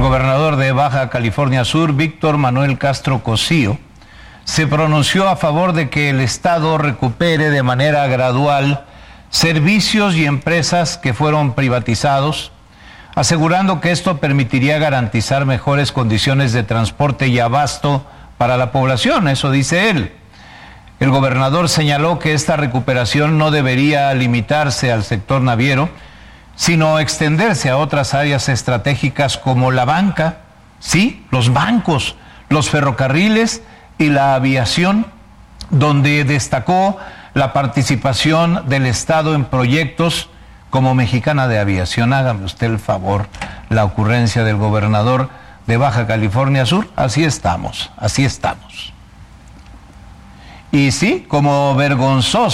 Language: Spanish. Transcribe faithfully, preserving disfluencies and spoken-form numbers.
gobernador de Baja California Sur, Víctor Manuel Castro Cosío, se pronunció a favor de que el Estado recupere de manera gradual servicios y empresas que fueron privatizados, asegurando que esto permitiría garantizar mejores condiciones de transporte y abasto para la población, eso dice él. El gobernador señaló que esta recuperación no debería limitarse al sector naviero, sino extenderse a otras áreas estratégicas como la banca, sí, los bancos, los ferrocarriles y la aviación, donde destacó la participación del Estado en proyectos como Mexicana de Aviación. Hágame usted el favor, la ocurrencia del gobernador de Baja California Sur, así estamos, así estamos. Y sí, como vergonzoso